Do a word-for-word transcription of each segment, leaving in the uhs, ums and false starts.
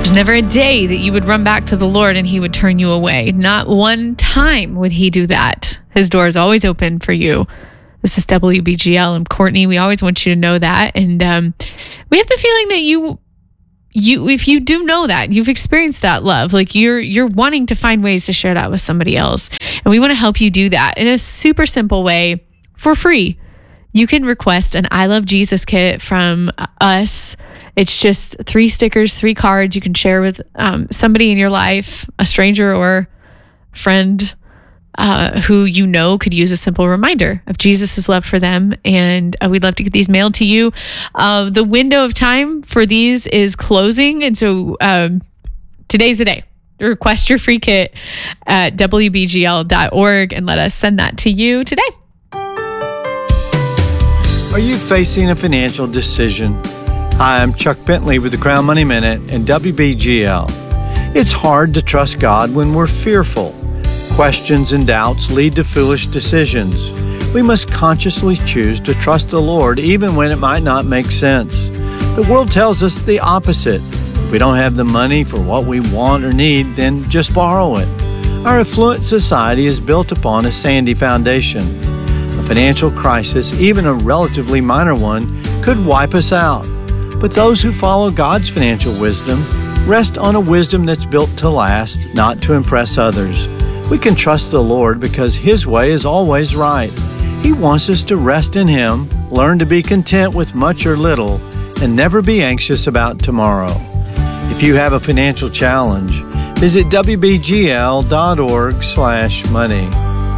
There's never a day that you would run back to the Lord and he would turn you away. Not one time would he do that. His door is always open for you. This is W B G L. I'm Courtney. We always want you to know that. And um, we have the feeling that you, you, if you do know that, you've experienced that love, like you're, you're wanting to find ways to share that with somebody else. And we want to help you do that in a super simple way for free. You can request an I Love Jesus kit from us. It's just three stickers, three cards you can share with um, somebody in your life, a stranger or friend uh, who you know could use a simple reminder of Jesus' love for them. And uh, we'd love to get these mailed to you. Uh, the window of time for these is closing. And so um, today's the day. Request your free kit at W B G L dot org and let us send that to you today. Are you facing a financial decision? Hi, I'm Chuck Bentley with the Crown Money Minute and W B G L. It's hard to trust God when we're fearful. Questions and doubts lead to foolish decisions. We must consciously choose to trust the Lord even when it might not make sense. The world tells us the opposite. If we don't have the money for what we want or need, then just borrow it. Our affluent society is built upon a sandy foundation. A financial crisis, even a relatively minor one, could wipe us out. But those who follow God's financial wisdom rest on a wisdom that's built to last, not to impress others. We can trust the Lord because His way is always right. He wants us to rest in Him, learn to be content with much or little, and never be anxious about tomorrow. If you have a financial challenge, visit W B G L dot org slash money.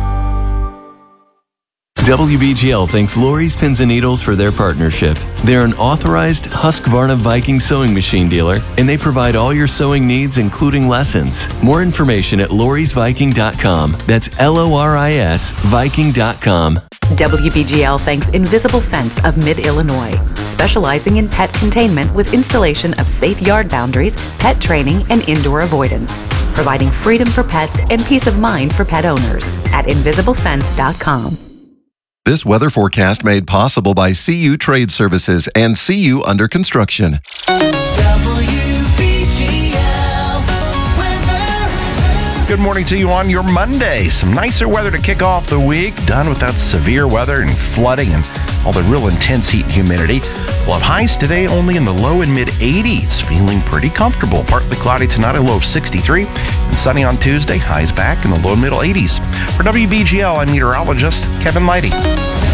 W B G L thanks Lori's Pins and Needles for their partnership. They're an authorized Husqvarna Viking sewing machine dealer, and they provide all your sewing needs, including lessons. More information at loris viking dot com. That's L O R I S Viking dot com. W B G L thanks Invisible Fence of Mid-Illinois, specializing in pet containment with installation of safe yard boundaries, pet training, and indoor avoidance, providing freedom for pets and peace of mind for pet owners at invisible fence dot com. This weather forecast made possible by C U Trade Services and C U Under Construction. W B G L weather. Good morning to you on your Monday. Some nicer weather to kick off the week. Done with that severe weather and flooding and all the real intense heat and humidity. We'll have highs today only in the low and mid eighties. Feeling pretty comfortable. Partly cloudy tonight, a low of sixty-three. And sunny on Tuesday, highs back in the low and middle eighties. For W B G L, I'm meteorologist Kevin Lighty.